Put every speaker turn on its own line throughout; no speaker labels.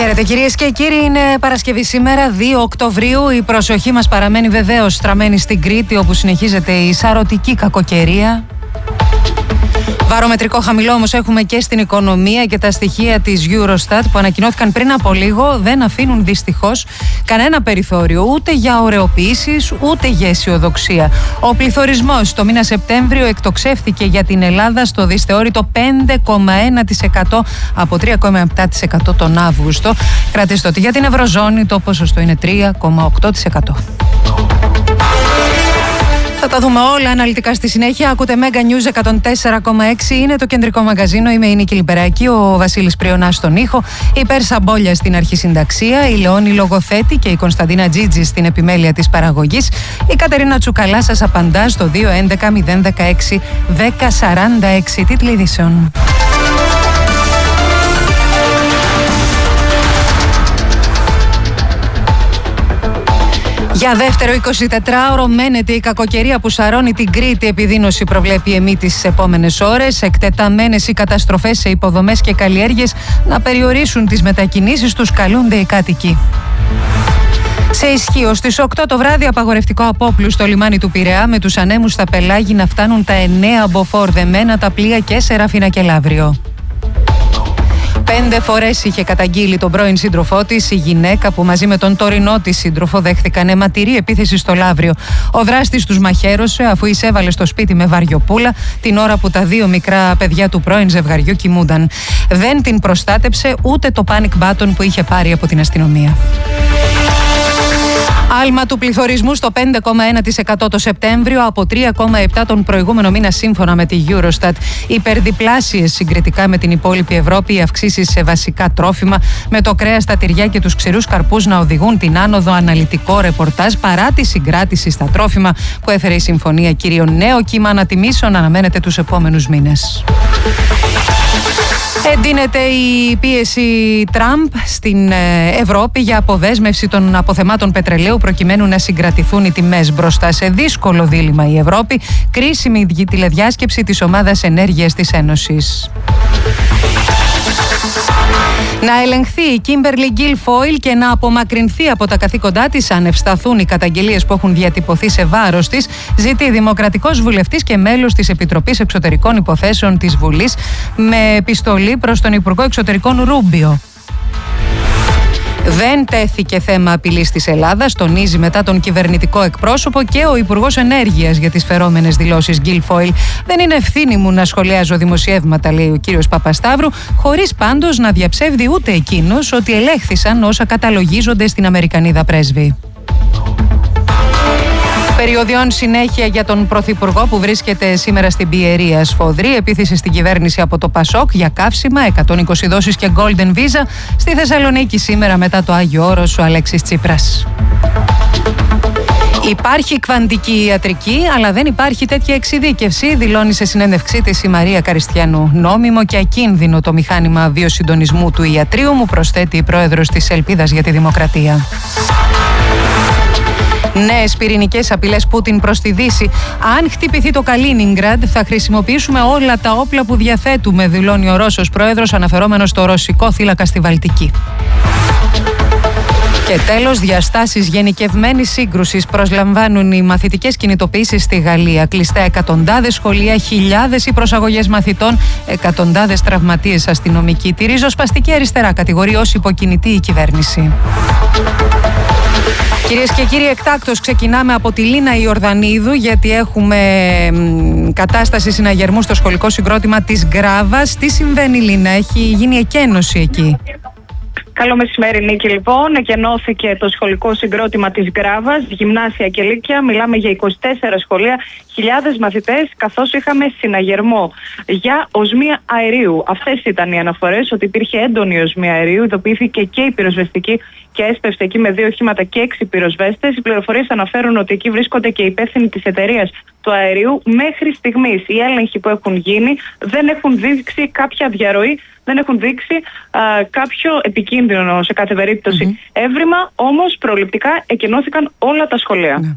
Χαίρετε κυρίες και κύριοι, είναι Παρασκευή σήμερα, 2 Οκτωβρίου. Η προσοχή μας παραμένει βεβαίως στραμμένη στην Κρήτη, όπου συνεχίζεται η σαρωτική κακοκαιρία. Βαρομετρικό χαμηλό όμως έχουμε και στην οικονομία, και τα στοιχεία της Eurostat που ανακοινώθηκαν πριν από λίγο δεν αφήνουν δυστυχώς κανένα περιθώριο ούτε για ωρεοποιήσεις ούτε για αισιοδοξία. Ο πληθωρισμός το μήνα Σεπτέμβριο εκτοξεύθηκε για την Ελλάδα στο δυσθεώρητο 5,1% από 3,7% τον Αύγουστο. Κρατήστε ότι για την Ευρωζώνη το ποσοστό είναι 3,8%. Θα τα δούμε όλα αναλυτικά στη συνέχεια. Ακούτε Mega News 104,6. Είναι το κεντρικό μαγαζίνο. Είμαι η Νίκη Λιμπεράκη, ο Βασίλης Πριονάς στον ήχο, η Πέρσα Μπόλια στην αρχισυνταξία, η Λεόνη Λογοθέτη και η Κωνσταντίνα Τζίτζη στην επιμέλεια της παραγωγής. Η Κατερίνα Τσουκαλά σας απαντά στο 211-016-1046. Τίτλοι ειδήσεων. Για δεύτερο 24ωρο μένεται η κακοκαιρία που σαρώνει την Κρήτη. Επιδείνωση προβλέπει η ΕΜΗ τις επόμενες ώρες. Εκτεταμένες οι καταστροφές σε υποδομές και καλλιέργειες να περιορίσουν τις μετακινήσεις τους, καλούνται οι κάτοικοι. Σε ισχύω στις 8 το βράδυ, απαγορευτικό απόπλου στο λιμάνι του Πειραιά, με τους ανέμους στα πελάγη να φτάνουν τα 9 μποφόρ, δεμένα τα πλοία και Σεραφίνα και Λαύριο. 5 φορές είχε καταγγείλει τον πρώην σύντροφό της η γυναίκα που μαζί με τον τωρινό της σύντροφο δέχθηκαν αιματηρή επίθεση στο Λαύριο. Ο δράστης τους μαχαίρωσε αφού εισέβαλε στο σπίτι με βαριοπούλα την ώρα που τα 2 μικρά παιδιά του πρώην ζευγαριού κοιμούνταν. Δεν την προστάτεψε ούτε το panic button που είχε πάρει από την αστυνομία. Άλμα του πληθωρισμού στο 5,1% το Σεπτέμβριο από 3,7% τον προηγούμενο μήνα, σύμφωνα με τη Eurostat. Υπερδιπλάσιες συγκριτικά με την υπόλοιπη Ευρώπη οι αυξήσεις σε βασικά τρόφιμα, με το κρέας, τα τυριά και τους ξηρούς καρπούς να οδηγούν την άνοδο. Αναλυτικό ρεπορτάζ παρά τη συγκράτηση στα τρόφιμα που έφερε η συμφωνία κυρίων. Νέο κύμα ανατιμήσεων αναμένεται τους επόμενους μήνες. Εντείνεται η πίεση Τραμπ στην Ευρώπη για αποδέσμευση των αποθεμάτων πετρελαίου προκειμένου να συγκρατηθούν οι τιμές. Μπροστά σε δύσκολο δίλημμα η Ευρώπη, κρίσιμη τηλεδιάσκεψη της Ομάδας Ενέργειας της Ένωσης. Να ελεγχθεί η Κίμπερλι Γκίλφόιλ και να απομακρυνθεί από τα καθήκοντά της αν ευσταθούν οι καταγγελίες που έχουν διατυπωθεί σε βάρος της, ζητεί δημοκρατικός βουλευτής και μέλος της Επιτροπής Εξωτερικών Υποθέσεων της Βουλής με επιστολή προς τον Υπουργό Εξωτερικών Ρούμπιο. Δεν τέθηκε θέμα απειλής της Ελλάδας, τονίζει μετά τον κυβερνητικό εκπρόσωπο και ο Υπουργός Ενέργειας για τις φερόμενες δηλώσεις Γκίλφόιλ. Δεν είναι ευθύνη μου να σχολιάζω δημοσιεύματα, λέει ο κύριος Παπασταύρου, χωρίς πάντως να διαψεύδει ούτε εκείνος ότι ελέγχθησαν όσα καταλογίζονται στην Αμερικανίδα πρέσβη. Περιοδιών συνέχεια για τον Πρωθυπουργό που βρίσκεται σήμερα στην Πιερία. Σφοδρή επίθεση στην κυβέρνηση από το Πασόκ για καύσιμα, 120 δόσεις και Golden Visa στη Θεσσαλονίκη σήμερα μετά το Άγιο Όρος ο Αλέξης Τσίπρας. Υπάρχει κβαντική ιατρική, αλλά δεν υπάρχει τέτοια εξειδίκευση, δηλώνει σε συνέντευξή της η Μαρία Καριστιανού. Νόμιμο και ακίνδυνο το μηχάνημα βιοσυντονισμού του ιατρίου, μου προσθέτει η πρόεδρος της Ελπίδας για τη Δημοκρατία. Νέες πυρηνικές απειλές Πούτιν προς τη Δύση. Αν χτυπηθεί το Καλίνιγκραντ, θα χρησιμοποιήσουμε όλα τα όπλα που διαθέτουμε, δηλώνει ο Ρώσος πρόεδρος, αναφερόμενος στο ρωσικό θύλακα στη Βαλτική. Και τέλος, διαστάσεις γενικευμένης σύγκρουσης προσλαμβάνουν οι μαθητικές κινητοποιήσεις στη Γαλλία. Κλειστά εκατοντάδες σχολεία, χιλιάδες οι προσαγωγές μαθητών, εκατοντάδες τραυματίες αστυνομικοί. Τη ριζοσπαστική αριστερά κατηγορεί ως υποκινητή η κυβέρνηση. Κυρίες και κύριοι, εκτάκτως ξεκινάμε από τη Λίνα Ιορδανίδου, γιατί έχουμε κατάσταση συναγερμού στο σχολικό συγκρότημα της Γκράβας. Τι συμβαίνει, Λίνα, έχει γίνει εκένωση εκεί?
Καλό μεσημέρι, Νίκη. Λοιπόν, εκενώθηκε το σχολικό συγκρότημα της Γκράβας, γυμνάσια και λύκεια. Μιλάμε για 24 σχολεία, χιλιάδες μαθητές, καθώς είχαμε συναγερμό για οσμία αερίου. Αυτές ήταν οι αναφορές, ότι υπήρχε έντονη οσμία αερίου. Ειδοποιήθηκε και η πυροσβεστική και έσπευσε εκεί με 2 οχήματα και 6 πυροσβέστες. Οι πληροφορίες αναφέρουν ότι εκεί βρίσκονται και οι υπεύθυνοι της εταιρείας του αερίου. Μέχρι στιγμής οι έλεγχοι που έχουν γίνει δεν έχουν δείξει κάποια διαρροή, δεν έχουν δείξει κάποιο επικίνδυνο σε κάθε περίπτωση έβριμα, όμως προληπτικά εκενώθηκαν όλα τα σχολεία.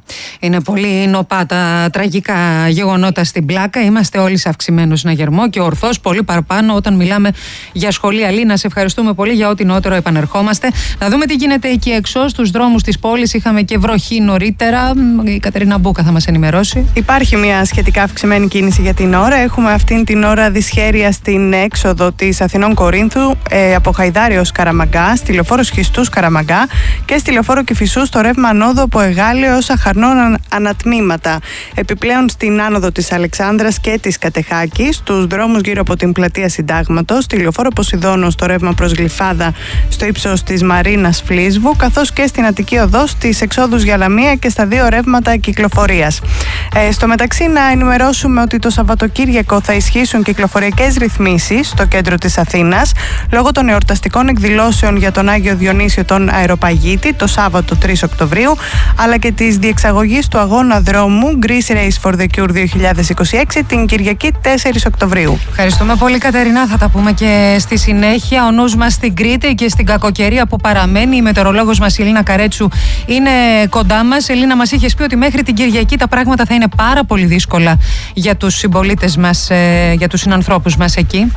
Είναι πολύ νοπά τα τραγικά γεγονότα στην Πλάκα. Είμαστε όλοι σε αυξημένο συναγερμό και ορθώς πολύ παραπάνω όταν μιλάμε για σχολεία. Λίνα, σε ευχαριστούμε πολύ για ό,τι νεότερο επανερχόμαστε. Να δούμε τι γίνεται εκεί έξω στους δρόμους της πόλης. Είχαμε και βροχή νωρίτερα. Η Κατερίνα Μπούκα θα μας ενημερώσει.
Υπάρχει μια σχετικά αυξημένη κίνηση για την ώρα. Έχουμε αυτήν την ώρα δυσχέρεια στην έξοδο της Αθηνών Κορίνθου από Χαϊδάριος Καραμαγκά, στη λεωφόρο Σχιστούς Καραμαγκά και στη λεωφόρο Κηφισού στο ρεύμα ανόδου από Εγάλεο ως Αχαρνών ανατμήματα. Επιπλέον στην άνοδο της Αλεξάνδρας και της Κατεχάκης, στους δρόμους γύρω από την πλατεία Συντάγματος, στη λεωφόρο Ποσειδώνο στο ρεύμα προς Γλυφάδα στο ύψος της Μαρίνας Φλίσβου, καθώς και στην Αττική Οδό στις εξόδους για Λαμία και στα δύο ρεύματα κυκλοφορίας. Στο μεταξύ, να ενημερώσουμε ότι το Σαββατοκύριακο θα ισχύσουν κυκλοφοριακές ρυθμίσεις στο κέντρο της Αθήνας λόγω των εορταστικών εκδηλώσεων για τον Άγιο Διονύσιο τον Αεροπαγίτη το Σάββατο 3 Οκτωβρίου, αλλά και της διεξαγωγής του αγώνα δρόμου Greece Race for the Cure 2026 την Κυριακή 4 Οκτωβρίου.
Ευχαριστούμε πολύ, Κατερίνα. Θα τα πούμε και στη συνέχεια. Ο νους μας στην Κρήτη και στην κακοκαιρία που παραμένει. Η μετεωρολόγος μας, η Ελίνα Καρέτσου, είναι κοντά μας. Ελίνα, μας είχες πει ότι μέχρι την Κυριακή τα πράγματα θα είναι πάρα πολύ δύσκολα για τους συμπολίτες μας, για τους συνανθρώπους μας εκεί.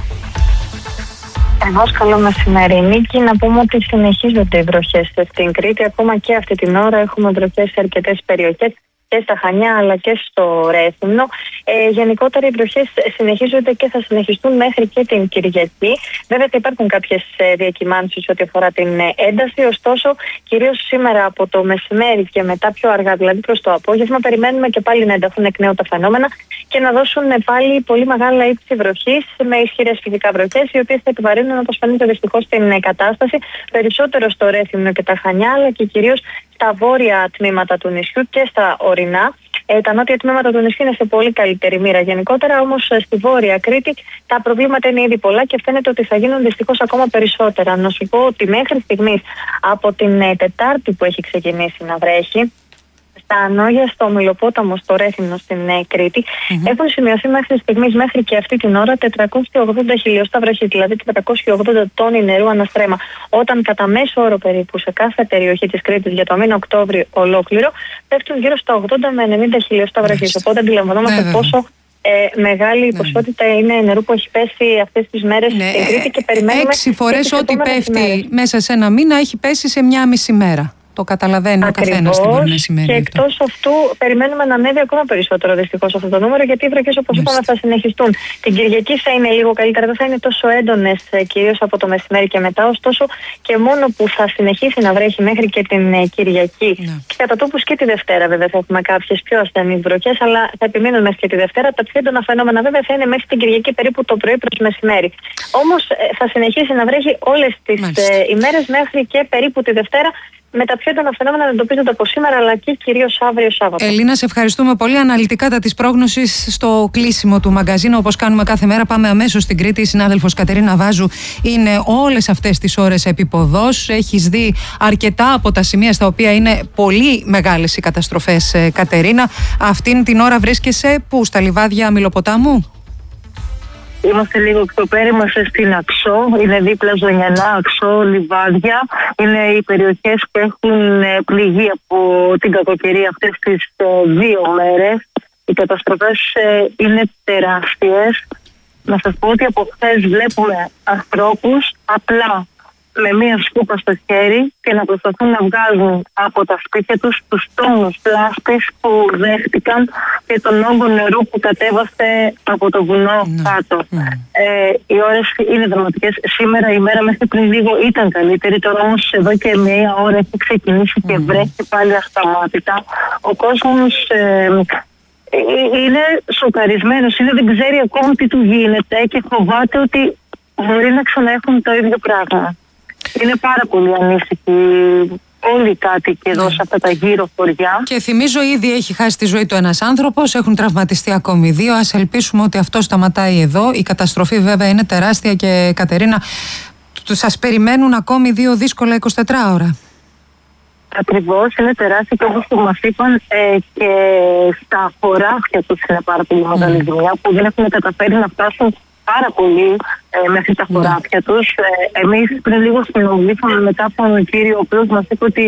Ακριβώς, καλό μεσημέρι, Νίκη. Να πούμε ότι συνεχίζονται οι βροχές στην Κρήτη. Ακόμα και αυτή την ώρα έχουμε βροχές σε αρκετές περιοχές και στα Χανιά αλλά και στο Ρέθυμνο. Γενικότερα οι βροχές συνεχίζονται και θα συνεχιστούν μέχρι και την Κυριακή. Βέβαια θα υπάρχουν κάποιες διακυμάνσεις ό,τι αφορά την ένταση, ωστόσο κυρίως σήμερα από το μεσημέρι και μετά πιο αργά, δηλαδή προς το απόγευμα, περιμένουμε και πάλι να ενταθούν εκ νέου τα φαινόμενα και να δώσουν πάλι πολύ μεγάλα ύψη βροχής με ισχυρές φυσικά βροχές, οι οποίες θα επιβαρύνουν, όπως φαίνεται δυστυχώς, την κατάσταση περισσότερο στο Ρέθυμνο και τα Χανιά, αλλά και κυρίως στα βόρεια τμήματα του νησιού και στα ορεινά. Τα νότια τμήματα του νησιού είναι σε πολύ καλύτερη μοίρα. Γενικότερα όμως στη Βόρεια Κρήτη τα προβλήματα είναι ήδη πολλά και φαίνεται ότι θα γίνουν δυστυχώς ακόμα περισσότερα. Να σου πω ότι μέχρι στιγμής, από την Τετάρτη που έχει ξεκινήσει να βρέχει, στα Ανόγια, στο Ομιλοπόταμο, στο Ρέθυμνο, στην Κρήτη, έχουν σημειωθεί μέχρι στιγμής, μέχρι και αυτή την ώρα, 480 χιλιοστά βροχή, δηλαδή 480 τόνοι νερού αναστρέμα. Όταν κατά μέσο όρο περίπου σε κάθε περιοχή της Κρήτης για το μήνα Οκτώβριο ολόκληρο πέφτουν γύρω στα 80 με 90 χιλιοστά βροχή. Οπότε αντιλαμβανόμαστε πόσο μεγάλη ποσότητα είναι νερού που έχει πέσει αυτές τις μέρες στην Κρήτη και περιμένουμε.
6 φορές ό,τι πέφτει μέσα σε ένα μήνα έχει πέσει σε μια μισή μέρα. Το καταλαβαίνει ο καθένας τι μπορεί να σημαίνει.
Και εκτός αυτού, περιμένουμε να ανέβει ακόμα περισσότερο δυστυχώς αυτό το νούμερο, γιατί οι βροχές, όπως είπαμε, θα συνεχιστούν. Την Κυριακή θα είναι λίγο καλύτερα, δεν θα είναι τόσο έντονες, κυρίως από το μεσημέρι και μετά. Ωστόσο, και μόνο που θα συνεχίσει να βρέχει μέχρι και την Κυριακή. Και κατά τόπους και τη Δευτέρα, βέβαια, θα έχουμε κάποιες πιο ασθενείς βροχές, αλλά θα επιμείνουν μέχρι και τη Δευτέρα. Τα πιο έντονα φαινόμενα, βέβαια, θα είναι μέχρι την Κυριακή περίπου το πρωί προς μεσημέρι. Όμως θα συνεχίσει να βρέχει όλες τις ημέρες μέχρι και περίπου τη Δευτέρα, με τα πιο έντονα φαινόμενα να εντοπίζονται από σήμερα, αλλά και κυρίως αύριο Σάββατο.
Ελίνα, σε ευχαριστούμε πολύ. Αναλυτικά τα της πρόγνωσης στο κλείσιμο του μαγκαζίνου, όπως κάνουμε κάθε μέρα. Πάμε αμέσως στην Κρήτη. Η συνάδελφος Κατερίνα Βάζου είναι όλες αυτές τις ώρες επίποδος. Έχεις δει αρκετά από τα σημεία στα οποία είναι πολύ μεγάλες οι καταστροφές, Κατερίνα. Αυτήν την ώρα βρίσκεσαι πού, στα λιβάδια Μυλοποτάμου?
Είμαστε λίγο πιο πέρα, είμαστε στην Αξό, είναι δίπλα Ζωνιανά, Αξό, Λιβάδια. Είναι οι περιοχές που έχουν πληγεί από την κακοκαιρία αυτές τις 2 μέρες. Οι καταστροφές είναι τεράστιες. Να σας πω ότι από χθες βλέπουμε ανθρώπους απλά με μία σκούπα στο χέρι και να προσπαθούν να βγάζουν από τα σπίτια τους τους τόνους πλάστης που δέχτηκαν και τον όγκο νερού που κατέβασε από το βουνό κάτω. Οι ώρες είναι δραματικές. Σήμερα η μέρα μέχρι πριν λίγο ήταν καλύτερη, τώρα όμως εδώ και μία ώρα έχει ξεκινήσει και βρέχει πάλι ασταμάτητα. Ο κόσμος είναι σοκαρισμένος, δεν ξέρει ακόμα τι του γίνεται και φοβάται ότι μπορεί να ξαναέχουν το ίδιο πράγμα. Είναι πάρα πολύ ανήσυχοι όλοι οι κάτοικοι εδώ σε αυτά τα γύρω χωριά.
Και θυμίζω, ήδη έχει χάσει τη ζωή του ένας άνθρωπος, έχουν τραυματιστεί ακόμη 2. Ας ελπίσουμε ότι αυτό σταματάει εδώ. Η καταστροφή βέβαια είναι τεράστια και, Κατερίνα, σας περιμένουν ακόμη 2 δύσκολα 24 ώρα.
Ακριβώς, είναι τεράστια και όπως μας είπαν και στα χωράφια τους είναι πάρα πολύ μεγάλη δουλειά που δεν έχουν καταφέρει να φτάσουν πάρα πολύ μέχρι τα χωράφια τους. Εμείς πριν λίγο συνομιλήσαμε μετά από τον κύριο, ο οποίος μας είπε ότι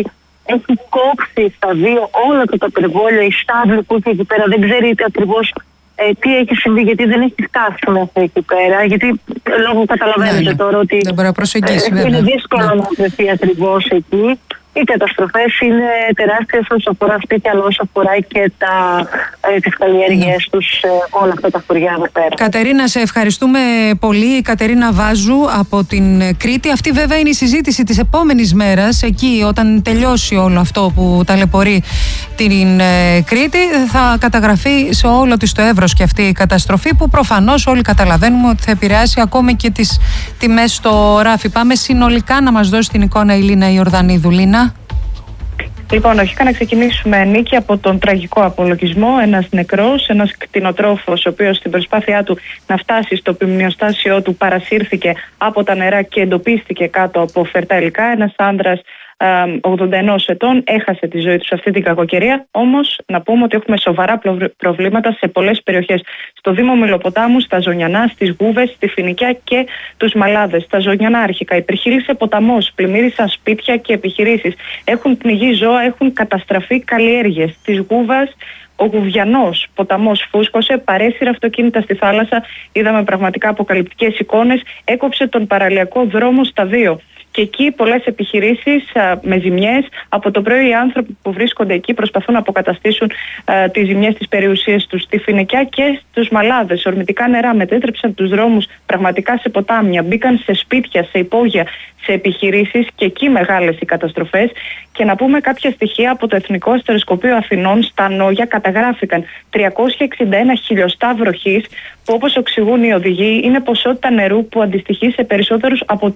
έχει κόψει στα δύο όλα τα πυρβόλια, η στάβλη που έχει εκεί πέρα. Δεν ξέρει ακριβώς τι έχει συμβεί, γιατί δεν έχει φτάσει μέχρι εκεί πέρα. Γιατί λόγω καταλαβαίνετε τώρα ότι
δεν μπορεί να προσεγγίσει,
είναι δύσκολο να βρεθεί ακριβώς εκεί. Οι καταστροφές είναι τεράστιες όσο αφορά σπίτια, αλλά όσο αφορά και τις καλλιέργειες τους, όλα αυτά τα χωριά εδώ πέρα.
Κατερίνα, σε ευχαριστούμε πολύ. Η Κατερίνα Βάζου από την Κρήτη. Αυτή βέβαια είναι η συζήτηση της επόμενης μέρας. Εκεί, όταν τελειώσει όλο αυτό που ταλαιπωρεί την Κρήτη, θα καταγραφεί σε όλο της το εύρος και αυτή η καταστροφή, που προφανώς όλοι καταλαβαίνουμε ότι θα επηρεάσει ακόμη και τις τιμές στο ράφι. Πάμε συνολικά να μας δώσει την εικόνα η Λίνα Ιορδανίδου. Λίνα.
Λοιπόν, αρχικά να ξεκινήσουμε, Νίκη, από τον τραγικό απολογισμό. Ένας νεκρός, ένας κτηνοτρόφος, ο οποίος στην προσπάθειά του να φτάσει στο ποιμνιοστάσιό του παρασύρθηκε από τα νερά και εντοπίστηκε κάτω από φερτά υλικά. Ένας άνδρας 81 ετών έχασε τη ζωή του σε αυτή την κακοκαιρία. Όμως, να πούμε ότι έχουμε σοβαρά προβλήματα σε πολλές περιοχές. Στο Δήμο Μηλοποτάμου, στα Ζωνιανά, στις Γούβες, στη Φοινικιά και τους Μαλάδες. Στα Ζωνιανά, αρχικά υπερχείλισε ποταμός, πλημμύρισαν σπίτια και επιχειρήσεις. Έχουν πνιγεί ζώα, έχουν καταστραφεί καλλιέργειες. Της Γούβας, ο Γουβιανός ποταμός φούσκωσε, παρέσυρε αυτοκίνητα στη θάλασσα. Είδαμε πραγματικά αποκαλυπτικές εικόνες. Έκοψε τον παραλιακό δρόμο στα δύο. Και εκεί πολλές επιχειρήσεις με ζημιές. Από το πρωί οι άνθρωποι που βρίσκονται εκεί προσπαθούν να αποκαταστήσουν τις ζημιές, τις περιουσίες τους. Στη Φοινικιά και στους Μαλάδες, ορμητικά νερά μετέτρεψαν τους δρόμους πραγματικά σε ποτάμια. Μπήκαν σε σπίτια, σε υπόγεια, σε επιχειρήσεις, και εκεί μεγάλες οι καταστροφές. Και να πούμε κάποια στοιχεία από το Εθνικό Αστεροσκοπείο Αθηνών. Στα Νόγια καταγράφηκαν 361 χιλιοστά βροχής, που όπως εξηγούν οι οδηγοί είναι ποσότητα νερού που αντιστοιχεί σε περισσότερους από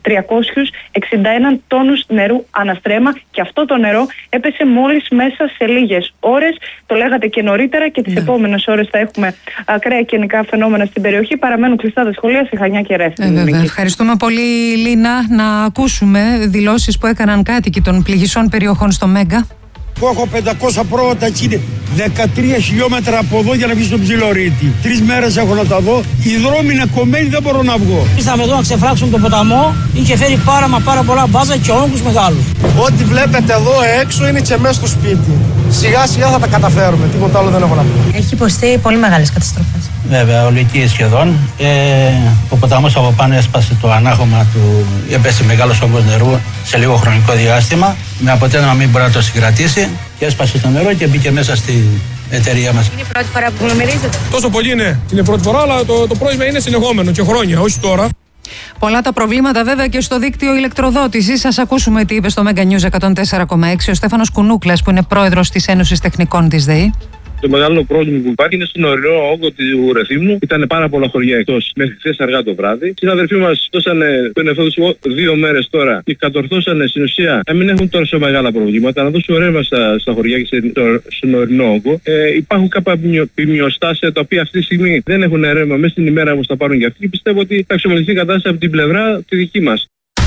361 τόνους νερού αναστρέμα, και αυτό το νερό έπεσε μόλις μέσα σε λίγες ώρες. Το λέγατε και νωρίτερα, και τις επόμενες ώρες θα έχουμε ακραία καιρικά φαινόμενα στην περιοχή. Παραμένουν κλειστά τα σχολεία σε Χανιά και Ρέθυμνο.
Ευχαριστούμε πολύ, Λίνα. Να ακούσουμε δηλώσεις που έκαναν κάτοικοι των πληγισών περιοχών στο Μέγκα.
Εγώ έχω 500 πρόβατα εκεί, 13 χιλιόμετρα από εδώ για να βγει στον Ψιλορίτη. 3 μέρες έχω να τα δω. Οι δρόμοι είναι κομμένοι, δεν μπορώ να βγω.
Ήρθαμε εδώ να ξεφράξουμε τον ποταμό. Είχε φέρει πάρα πολλά μπάζα και όγκους μεγάλους.
Ό,τι βλέπετε εδώ έξω είναι και μέσα στο σπίτι. Σιγά σιγά θα τα καταφέρουμε. Τίποτα άλλο δεν έχω να πω.
Έχει υποστεί πολύ μεγάλες καταστροφές.
Βέβαια, ολική σχεδόν. Ο ποταμός από πάνω έσπασε το ανάχωμα του. Έπεσε μεγάλος όγκος νερού σε λίγο χρονικό διάστημα. Με αποτέλεσμα να μην μπορεί να το συγκρατήσει. Και έσπασε το νερό και μπήκε μέσα στην εταιρεία μας.
Είναι η πρώτη φορά που πλημμυρίζεται.
Τόσο πολύ είναι. Είναι πρώτη φορά, αλλά το πρόβλημα είναι συνεχόμενο και χρόνια, όχι τώρα.
Πολλά τα προβλήματα βέβαια και στο δίκτυο ηλεκτροδότησης. Σας ακούσουμε τι είπε στο Mega News 104,6 ο Στέφανος Κουνούκλας, που είναι πρόεδρος της Ένωσης Τεχνικών της ΔΕΗ.
Το μεγάλο πρόβλημα που υπάρχει είναι στον ορεινό όγκο του Ρεθύμνου. Ήταν πάρα πολλά χωριά εκτός μέχρι χθες αργά το βράδυ. Οι συναδελφοί μας δώσανε τον εφόδιο 2 μέρες τώρα και κατορθώσανε στην ουσία να μην έχουν τόσο μεγάλα προβλήματα, να δώσουν ρεύμα στα χωριά και στον ορεινό όγκο. Υπάρχουν κάποια ποιμνιοστάσια τα οποία αυτή τη στιγμή δεν έχουν ρεύμα, μέσα στην ημέρα όμως θα πάρουν και αυτοί, και πιστεύω ότι θα αξιολογηθεί η κατάσταση από την πλευρά τη δική μας.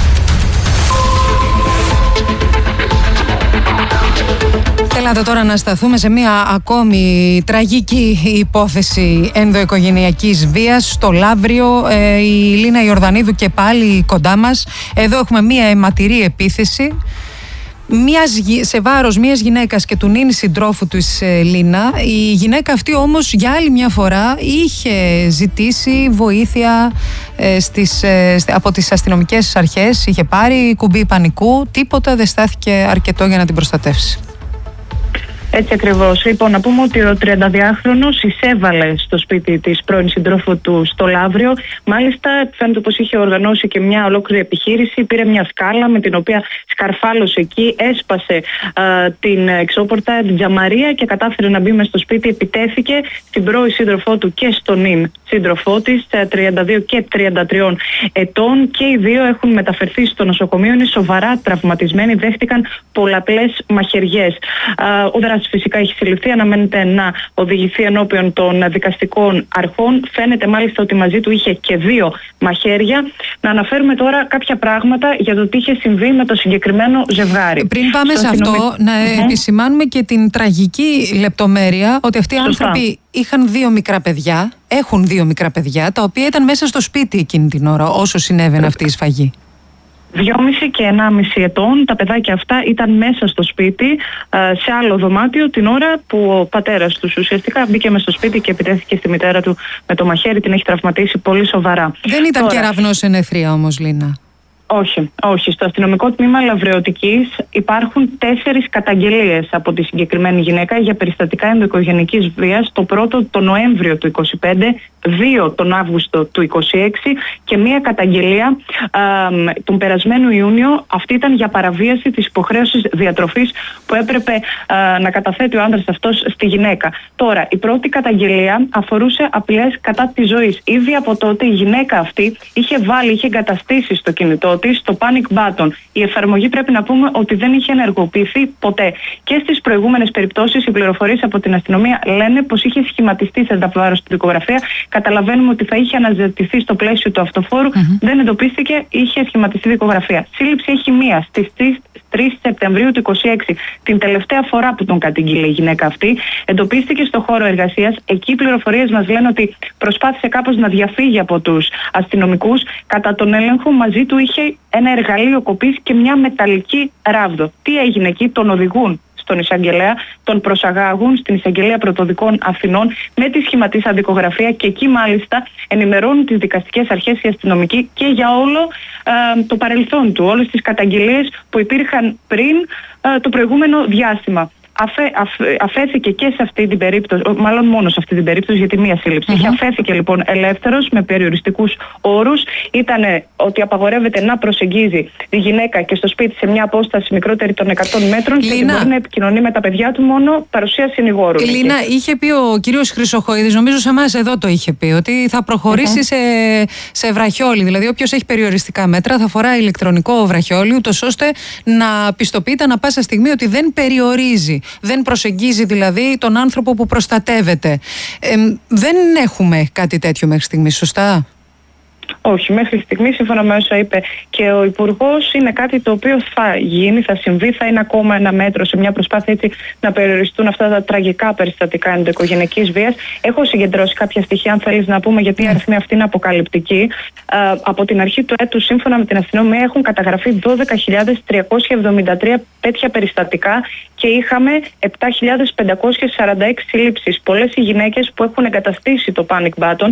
Ελάτε τώρα να σταθούμε σε μια ακόμη τραγική υπόθεση ενδοοικογενειακής βίας στο Λαύριο. Η Λίνα Ιορδανίδου και πάλι κοντά μας. Εδώ έχουμε μια αιματηρή επίθεση σε βάρος μιας γυναίκας και του νυν συντρόφου της Λίνα. Η γυναίκα αυτή όμως για άλλη μια φορά είχε ζητήσει βοήθεια από τις αστυνομικές αρχές. Είχε πάρει κουμπί πανικού, τίποτα δεν στάθηκε αρκετό για να την προστατεύσει.
Έτσι ακριβώς. Λοιπόν, να πούμε ότι ο 32χρονος εισέβαλε στο σπίτι της πρώην συντρόφου του στο Λαύριο. Μάλιστα, φαίνεται πως είχε οργανώσει και μια ολόκληρη επιχείρηση. Πήρε μια σκάλα με την οποία σκαρφάλωσε εκεί, έσπασε την εξώπορτα, την τζαμαρία, και κατάφερε να μπει μες στο σπίτι. Επιτέθηκε στην πρώην σύντροφό του και στον νυν σύντροφό της, 32 και 33 ετών. Και οι δύο έχουν μεταφερθεί στο νοσοκομείο. Είναι σοβαρά τραυματισμένοι, δέχτηκαν πολλαπλές μαχαιριές. Ο δράστης φυσικά έχει συλληφθεί, αναμένεται να οδηγηθεί ενώπιον των δικαστικών αρχών. Φαίνεται μάλιστα ότι μαζί του είχε και 2 μαχαίρια. Να αναφέρουμε τώρα κάποια πράγματα για το τι είχε συμβεί με το συγκεκριμένο ζευγάρι.
Πριν πάμε σε αυτό, να επισημάνουμε και την τραγική λεπτομέρεια ότι αυτοί οι άνθρωποι είχαν 2 μικρά παιδιά, έχουν 2 μικρά παιδιά, τα οποία ήταν μέσα στο σπίτι εκείνη την ώρα, όσο συνέβαινε αυτή η σφαγή.
2,5 και 1,5 ετών. Τα παιδάκια αυτά ήταν μέσα στο σπίτι, σε άλλο δωμάτιο, την ώρα που ο πατέρας τους ουσιαστικά μπήκε μες στο σπίτι και επιτέθηκε στη μητέρα του με το μαχαίρι. Την έχει τραυματίσει πολύ σοβαρά.
Δεν ήταν κεραυνός σε νεφρία όμως, Λίνα?
Όχι. Στο αστυνομικό τμήμα Λαβρεωτικής υπάρχουν 4 καταγγελίες από τη συγκεκριμένη γυναίκα για περιστατικά ενδοοικογενειακής βίας. Το πρώτο τον Νοέμβριο του 2025, 2 τον Αύγουστο του 2026 και 1 καταγγελία τον περασμένο Ιούνιο. Αυτή ήταν για παραβίαση της υποχρέωσης διατροφής που έπρεπε να καταθέτει ο άντρας αυτός στη γυναίκα. Τώρα, η πρώτη καταγγελία αφορούσε απειλές κατά της ζωής. Ήδη από τότε η γυναίκα αυτή είχε εγκαταστήσει στο κινητό της το panic button. Η εφαρμογή, πρέπει να πούμε, ότι δεν είχε ενεργοποιηθεί ποτέ. Και στις προηγούμενες περιπτώσεις οι πληροφορίες από την αστυνομία λένε πως είχε σχηματιστεί σε ανταποβάρος στη δικογραφία. Καταλαβαίνουμε ότι θα είχε αναζητηθεί στο πλαίσιο του αυτοφόρου. Δεν εντοπίστηκε, είχε σχηματιστεί δικογραφία. Σύλληψη έχει 1 στις 3 Σεπτεμβρίου του 2026. Την τελευταία φορά που τον κατήγγειλε η γυναίκα αυτή, εντοπίστηκε στο χώρο εργασίας. Εκεί οι πληροφορίες μας λένε ότι προσπάθησε κάπως να διαφύγει από τους αστυνομικούς. Κατά τον έλεγχο, μαζί του είχε ένα εργαλείο κοπής και μια μεταλλική ράβδο. Τι έγινε εκεί? Τον οδηγούν στον εισαγγελέα, τον προσαγάγουν στην Εισαγγελία Πρωτοδικών Αθηνών με τη σχηματίσα δικογραφία και εκεί μάλιστα ενημερώνουν τις δικαστικές αρχές οι αστυνομικοί και για όλο το παρελθόν του, όλες τις καταγγελίες που υπήρχαν πριν το προηγούμενο διάστημα. Αφέθηκε και σε αυτή την περίπτωση, μάλλον μόνο σε αυτή την περίπτωση, γιατί 1 σύλληψη. Αφέθηκε λοιπόν ελεύθερος με περιοριστικούς όρους. Ήταν ότι απαγορεύεται να προσεγγίζει τη γυναίκα και στο σπίτι σε μια απόσταση μικρότερη των 100 μέτρων και ότι μπορεί να επικοινωνεί με τα παιδιά του μόνο παρουσία συνηγόρου.
Λίνα, είχε πει ο κύριος Χρυσοχοίδης, νομίζω σε εμάς εδώ το είχε πει, ότι θα προχωρήσει σε βραχιόλι. Δηλαδή, όποιος έχει περιοριστικά μέτρα θα φοράει ηλεκτρονικό βραχιόλι, ούτως ώστε να πιστοποιείται ανά πάσα στιγμή ότι δεν περιορίζει. Δεν προσεγγίζει δηλαδή τον άνθρωπο που προστατεύεται. Δεν έχουμε κάτι τέτοιο μέχρι στιγμής, σωστά?
Όχι, μέχρι στιγμή, σύμφωνα με όσα είπε και ο Υπουργός, είναι κάτι το οποίο θα γίνει, θα συμβεί, θα είναι ακόμα ένα μέτρο σε μια προσπάθεια έτσι να περιοριστούν αυτά τα τραγικά περιστατικά ενδοοικογενειακής βίας. Έχω συγκεντρώσει κάποια στοιχεία, αν θέλεις να πούμε, γιατί η αριθμή αυτή είναι αποκαλυπτική. Από την αρχή του έτους, σύμφωνα με την αστυνομία, έχουν καταγραφεί 12.373 τέτοια περιστατικά και είχαμε 7.546 σύλληψεις. Πολλές οι γυναίκες που έχουν εγκαταστήσει το panic button,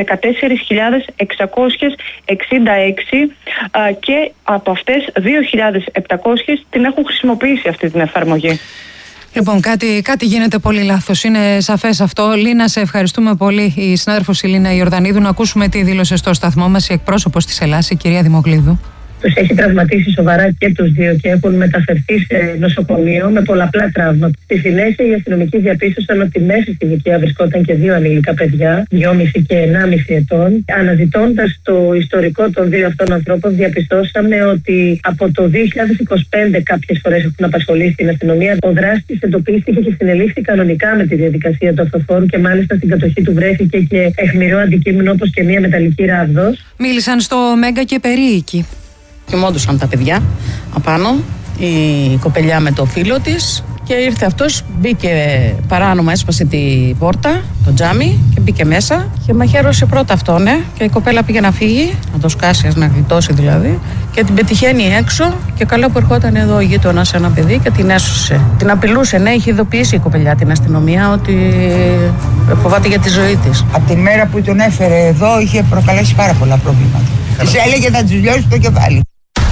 14.666 και από αυτές 2.700 την έχουν χρησιμοποιήσει αυτή την εφαρμογή.
Λοιπόν, κάτι γίνεται πολύ λάθος. Είναι σαφές αυτό. Λίνα, σε ευχαριστούμε πολύ. Η συνάδελφος η Λίνα Ιορδανίδου. Να ακούσουμε τι δήλωσε στο σταθμό μας η εκπρόσωπος της Ελλάς, η κυρία Δημοκλίδου.
Τους έχει τραυματίσει σοβαρά και τους δύο και έχουν μεταφερθεί σε νοσοκομείο με πολλαπλά τραύματα. Στη συνέχεια, οι αστυνομικοί διαπίστωσαν ότι μέσα στη οικία βρισκόταν και 2 ανήλικα παιδιά, 2,5 και 1,5 ετών. Αναζητώντας το ιστορικό των 2 αυτών ανθρώπων, διαπιστώσαμε ότι από το 2025 κάποιες φορές έχουν απασχολήσει την αστυνομία. Ο δράστης εντοπίστηκε και συνελήφθη κανονικά με τη διαδικασία του αυτοφόρου και μάλιστα στην κατοχή του βρέθηκε και αιχμηρό αντικείμενο όπως και μια μεταλλική ράβδος.
Μίλησαν στο Μέγκα και περίοικοι.
Κοιμόντουσαν τα παιδιά απάνω, η κοπελιά με το φίλο της και ήρθε αυτός, μπήκε παράνομα, έσπασε τη πόρτα, το τζάμι και μπήκε μέσα και μαχαίρωσε πρώτα αυτόν και η κοπέλα πήγε να φύγει, να το σκάσει, να γλιτώσει δηλαδή και την πετυχαίνει έξω και καλά που ερχόταν εδώ ο γείτονας ένα παιδί και την έσωσε. Την απειλούσε, είχε ειδοποιήσει η κοπελιά την αστυνομία ότι φοβάται για τη ζωή της.
Από τη μέρα που τον έφερε εδώ είχε προκαλέσει πάρα πολλά προβλήματα. Της έλεγε θα τους λιώσει το κεφάλι.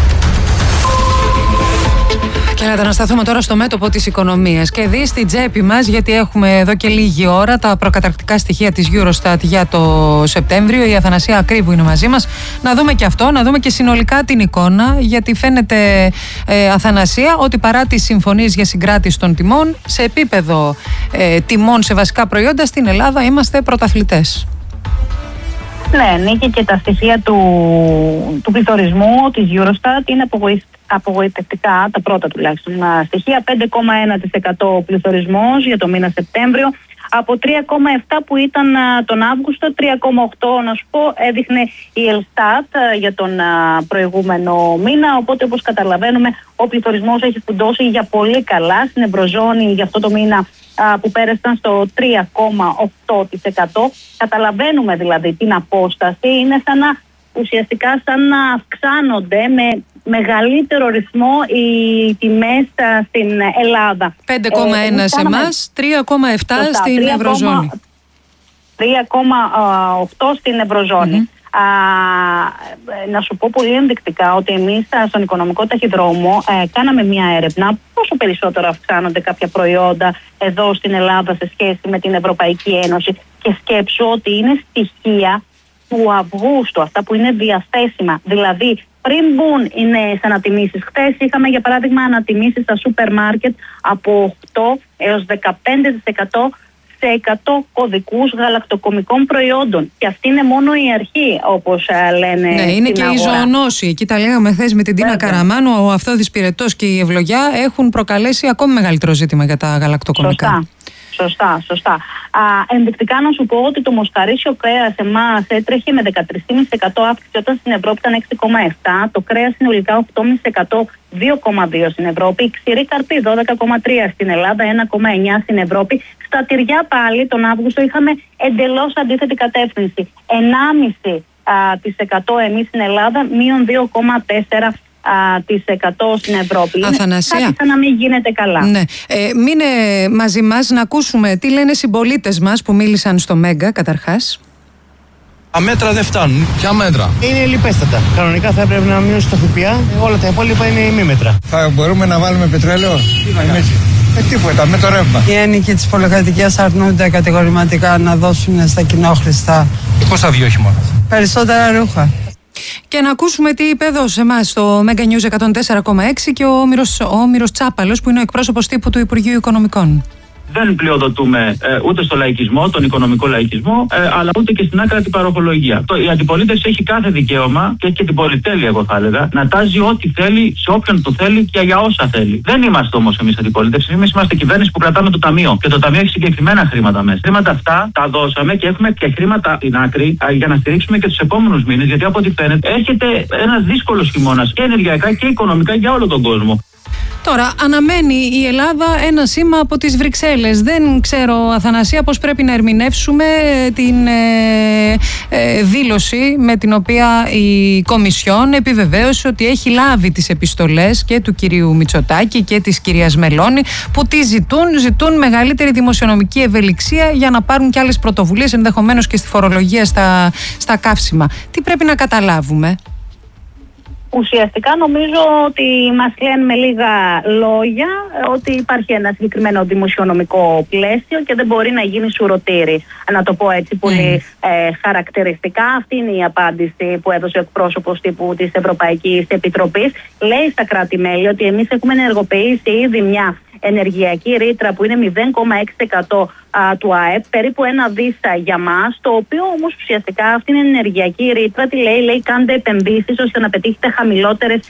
Και να σταθούμε τώρα στο μέτωπο της οικονομίας και δει στην τσέπη μας, γιατί έχουμε εδώ και λίγη ώρα τα προκαταρκτικά στοιχεία της Eurostat για το Σεπτέμβριο. Η Αθανασία Ακρίβου είναι μαζί μας. Να δούμε και αυτό, να δούμε και συνολικά την εικόνα, γιατί φαίνεται, Αθανασία, ότι παρά τις συμφωνίες για συγκράτηση των τιμών, σε επίπεδο τιμών σε βασικά προϊόντα στην Ελλάδα είμαστε πρωταθλητές.
Ναι, Νίκη, και τα στοιχεία του πληθωρισμού της Eurostat είναι απογοητευτικά, τα πρώτα τουλάχιστον στοιχεία. 5,1% πληθωρισμός για το μήνα Σεπτέμβριο, από 3,7 που ήταν τον Αύγουστο, 3,8 να σου πω έδειχνε η Ελστάτ για τον προηγούμενο μήνα. Οπότε, όπως καταλαβαίνουμε, ο πληθωρισμός έχει φουντώσει για πολύ καλά στην Ευρωζώνη για αυτό το μήνα, που πέρασαν στο 3,8%. Καταλαβαίνουμε δηλαδή την απόσταση. Είναι σαν να ουσιαστικά σαν να αυξάνονται με μεγαλύτερο ρυθμό οι τιμές στην Ελλάδα.
5,1 σε εμάς, 3,7 στην Ευρωζώνη.
3,8 στην Ευρωζώνη. Να σου πω πολύ ενδεικτικά ότι εμείς στον Οικονομικό Ταχυδρόμο κάναμε μια έρευνα πόσο περισσότερο αυξάνονται κάποια προϊόντα εδώ στην Ελλάδα σε σχέση με την Ευρωπαϊκή Ένωση, και σκέψου ότι είναι στοιχεία του Αυγούστου, αυτά που είναι διαθέσιμα. Δηλαδή, πριν μπουν οι νέες ανατιμήσεις, χθες είχαμε για παράδειγμα ανατιμήσεις στα σούπερ μάρκετ από 8 έως 15% σε 100 κωδικούς γαλακτοκομικών προϊόντων. Και αυτή είναι μόνο η αρχή, όπως λένε.
Ναι, είναι και
αγορά.
η ζωονόση. Εκεί τα λέγαμε χθες με την Τίνα Καραμάνου, ο Αυθόδης Πυρετός και η Ευλογιά έχουν προκαλέσει ακόμη μεγαλύτερο ζήτημα για τα γαλακτοκομικά.
Σωστά. Ενδεικτικά να σου πω ότι το μοσχαρίσιο κρέας εμάς έτρεχε με 13,5% αύξηση, όταν στην Ευρώπη ήταν 6,7%. Το κρέας συνολικά 8,5%, 2,2% στην Ευρώπη. Η ξηρή καρπή 12,3% στην Ελλάδα, 1,9% στην Ευρώπη. Στα τυριά πάλι τον Αύγουστο είχαμε εντελώς αντίθετη κατεύθυνση. 1,5% εμείς στην Ελλάδα, μείον 2,4% στην Ευρώπη.
Αθανασία.
Είναι κάτι σαν να μην γίνεται καλά.
Ναι. Μείνε μαζί μας να ακούσουμε τι λένε οι συμπολίτες μας που μίλησαν στο Μέγκα καταρχάς.
Τα μέτρα δεν φτάνουν. Ποια μέτρα?
Είναι λιπέστατα. Κανονικά θα έπρεπε να μειώσει το ΦΠΑ. Όλα τα υπόλοιπα είναι ημίμετρα.
Θα μπορούμε να βάλουμε πετρέλαιο? Τίποτα, με το ρεύμα.
Οι ένοικοι της πολυκατοικίας αρνούνται κατηγορηματικά να δώσουν στα κοινόχρηστα.
Πώς θα βγει όχι μόνο?
Περισσότερα ρούχα.
Και να ακούσουμε τι είπε εδώ σε εμάς στο Mega News 104,6 και ο Όμηρος Τσάπαλος, που είναι ο εκπρόσωπος τύπου του Υπουργείου Οικονομικών.
Δεν πλειοδοτούμε ούτε στο λαϊκισμό, τον οικονομικό λαϊκισμό, αλλά ούτε και στην άκρατη παροχολογία. Η αντιπολίτευση έχει κάθε δικαίωμα, και έχει και την πολυτέλεια, εγώ θα έλεγα, να τάζει ό,τι θέλει, σε όποιον το θέλει και για όσα θέλει. Δεν είμαστε όμως εμείς αντιπολίτευση. Εμείς είμαστε κυβέρνηση που κρατάμε το ταμείο. Και το ταμείο έχει συγκεκριμένα χρήματα μέσα. Χρήματα αυτά τα δώσαμε και έχουμε και χρήματα στην άκρη για να στηρίξουμε και τους επόμενους μήνες. Γιατί από ό,τι φαίνεται έρχεται ένας δύσκολος χειμώνας και ενεργειακά και οικονομικά για όλο τον κόσμο.
Τώρα, αναμένει η Ελλάδα ένα σήμα από τις Βρυξέλλες. Δεν ξέρω, Αθανασία, πώς πρέπει να ερμηνεύσουμε την δήλωση με την οποία η Κομισιόν επιβεβαίωσε ότι έχει λάβει τις επιστολές και του κυρίου Μητσοτάκη και της κυρίας Μελώνη, που τι ζητούν μεγαλύτερη δημοσιονομική ευελιξία για να πάρουν και άλλες πρωτοβουλίες, ενδεχομένως και στη φορολογία στα καύσιμα. Τι πρέπει να καταλάβουμε?
Ουσιαστικά νομίζω ότι μας λένε με λίγα λόγια ότι υπάρχει ένα συγκεκριμένο δημοσιονομικό πλαίσιο και δεν μπορεί να γίνει σουρωτήρι. Να το πω έτσι πολύ χαρακτηριστικά. Αυτή είναι η απάντηση που έδωσε ο εκπρόσωπος τύπου της Ευρωπαϊκής Επιτροπής. Λέει στα κράτη-μέλη ότι εμείς έχουμε ενεργοποιήσει ήδη μια ενεργειακή ρήτρα που είναι 0,6% του ΑΕΠ, περίπου 1 δίστα για μας, το οποίο όμως ουσιαστικά αυτή είναι ενεργειακή ρήτρα. Τι λέει, κάντε επενδύσεις ώστε να πετύχετε χαμηλότερες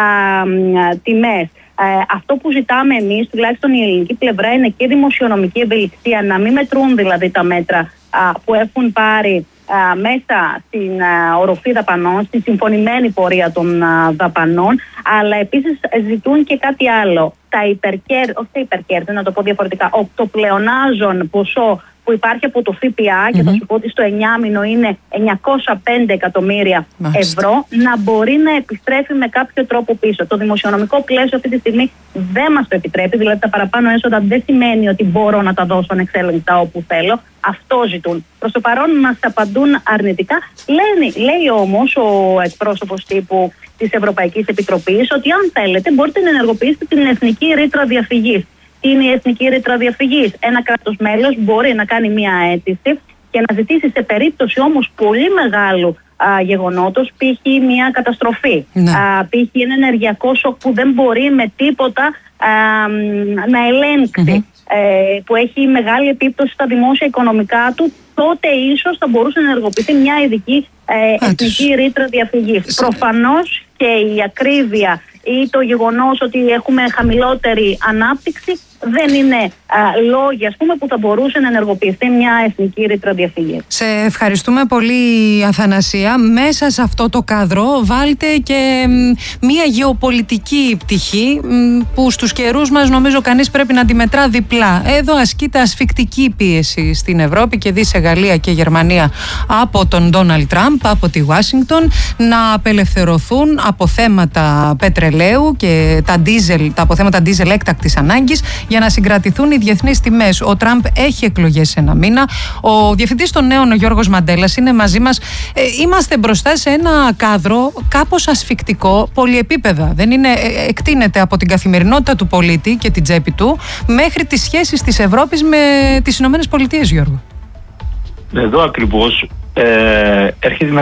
τιμές. Αυτό που ζητάμε εμείς, τουλάχιστον η ελληνική πλευρά, είναι και δημοσιονομική ευελιξία, να μην μετρούν δηλαδή τα μέτρα που έχουν πάρει μέσα στην οροφή δαπανών, στη συμφωνημένη πορεία των δαπανών, αλλά επίσης ζητούν και κάτι άλλο. Τα υπερκέρδη, να το πω διαφορετικά, το πλεονάζον ποσό που υπάρχει από το ΦΠΑ, και θα σου πω ότι στο 9 μήνο είναι 905 εκατομμύρια ευρώ, να μπορεί να επιστρέφει με κάποιο τρόπο πίσω. Το δημοσιονομικό πλαίσιο αυτή τη στιγμή δεν μας το επιτρέπει, δηλαδή τα παραπάνω έσοδα δεν σημαίνει ότι μπορώ να τα δώσω ανεξέλεγκτα όπου θέλω. Αυτό ζητούν. Προς το παρόν μας απαντούν αρνητικά. Λέει όμως ο εκπρόσωπος τύπου της Ευρωπαϊκής Επιτροπής ότι αν θέλετε μπορείτε να ενεργοποιήσετε την εθνική ρήτρα διαφυγής. Τι είναι η εθνική ρήτρα διαφυγής? Ένα κράτος μέλος μπορεί να κάνει μια αίτηση και να ζητήσει σε περίπτωση όμως πολύ μεγάλου γεγονότος, π.χ. μια καταστροφή, π.χ. ένα ενεργειακό σοκ που δεν μπορεί με τίποτα να ελέγξει, που έχει μεγάλη επίπτωση στα δημόσια οικονομικά του, τότε ίσως θα μπορούσε να ενεργοποιηθεί μια ειδική εθνική ρήτρα διαφυγής. Προφανώς και η ακρίβεια ή το γεγονός ότι έχουμε χαμηλότερη ανάπτυξη δεν είναι λόγοι, ας πούμε, που θα μπορούσε να ενεργοποιηθεί μια εθνική ρήτρα διαφυγής.
Σε ευχαριστούμε πολύ, Αθανασία. Μέσα σε αυτό το κάδρο βάλτε και μια γεωπολιτική πτυχή που στους καιρούς μας νομίζω κανείς πρέπει να αντιμετρά διπλά. Εδώ ασκείται ασφικτική πίεση στην Ευρώπη και δει σε Γαλλία και Γερμανία από τον Ντόναλντ Τραμπ, από τη Ουάσιγκτον, να απελευθερωθούν από θέματα πετρελαίου και τα αποθέματα ντίζελ έκτακτης ανάγκης για να συγκρατηθούν οι διεθνείς τιμές. Ο Τραμπ έχει εκλογές σε ένα μήνα. Ο διευθυντής των νέων, ο Γιώργος Μαντέλας, είναι μαζί μας. Είμαστε μπροστά σε ένα κάδρο κάπως ασφικτικό, πολυεπίπεδα. Δεν είναι, εκτείνεται από την καθημερινότητα του πολίτη και την τσέπη του μέχρι τις σχέσεις της Ευρώπης με τις Ηνωμένες Πολιτείες, Γιώργο.
Εδώ ακριβώς έρχεται